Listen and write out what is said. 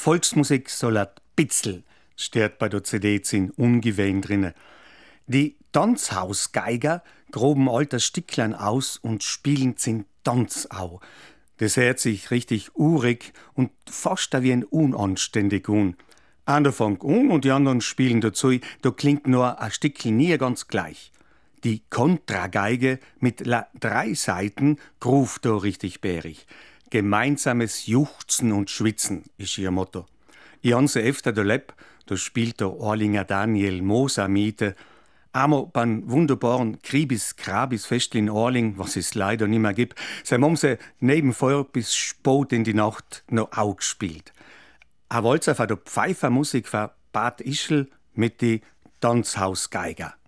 Volksmusik soll ein Bitzel, steht bei der CD in ungewöhnt drinne. Die Tanzhausgeiger groben alter Sticklein aus und spielen in Tanzau. Das hört sich richtig urig und fast wie ein unanständig an. Einer fängt an und die anderen spielen dazu, da klingt nur ein Stückel nie ganz gleich. Die Kontrageige mit 3 Seiten ruft da richtig bärig. Gemeinsames Juchzen und Schwitzen ist ihr Motto. Ich habe sie öfter erlebt, da spielt der Orlinger Daniel Moser Miete. Einmal beim wunderbaren Kribis-Krabis-Festl in Orling, was es leider nicht mehr gibt, haben sie neben Feuer bis spät in die Nacht noch auch gespielt. Ein Walzer von der Pfeifermusik von Bad Ischl mit die Tanzhausgeiger.